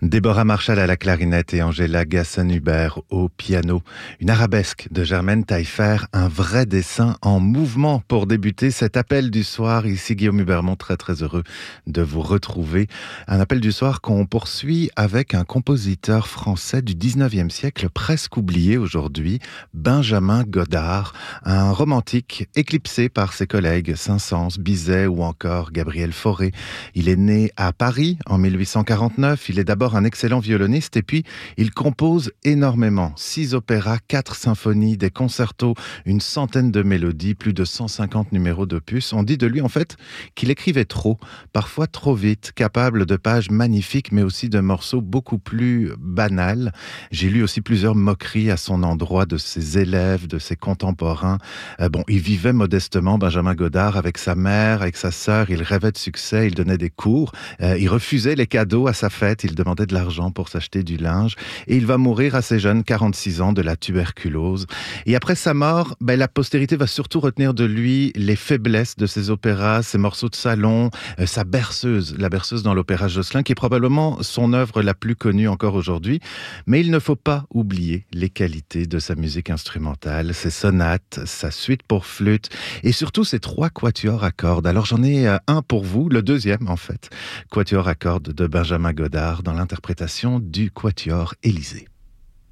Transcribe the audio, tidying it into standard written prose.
Déborah Marshall à la clarinette et Angela Gasson-Hubert au piano. Une arabesque de Germaine Taillefer, un vrai dessin en mouvement pour débuter cet appel du soir. Ici Guillaume Hubermont, très heureux de vous retrouver. Un appel du soir qu'on poursuit avec un compositeur français du 19e siècle, presque oublié aujourd'hui, Benjamin Godard, un romantique éclipsé par ses collègues Saint-Saëns, Bizet ou encore Gabriel Fauré. Il est né à Paris en 1849. Il est d'abord un excellent violoniste et puis il compose énormément. 6 opéras, 4 symphonies, des concertos, une centaine de mélodies, plus de 150 numéros d'opus. On dit de lui en fait qu'il écrivait trop, parfois trop vite, capable de pages magnifiques mais aussi de morceaux beaucoup plus banals. J'ai lu aussi plusieurs moqueries à son endroit de ses élèves, de ses contemporains. Il vivait modestement, Benjamin Godard, avec sa mère, avec sa sœur. Il rêvait de succès, il donnait des cours. Il refusait les cadeaux à sa fête, il demandait de l'argent pour s'acheter du linge et il va mourir assez jeune, 46 ans, de la tuberculose. Et après sa mort, la postérité va surtout retenir de lui les faiblesses de ses opéras, ses morceaux de salon, sa berceuse, la berceuse dans l'opéra Josselin, qui est probablement son œuvre la plus connue encore aujourd'hui. Mais il ne faut pas oublier les qualités de sa musique instrumentale, ses sonates, sa suite pour flûte et surtout ses 3 quatuors à cordes. Alors j'en ai un pour vous, le deuxième en fait, quatuor à cordes de Benjamin Godard dans l'interprétation du Quatuor Élysée.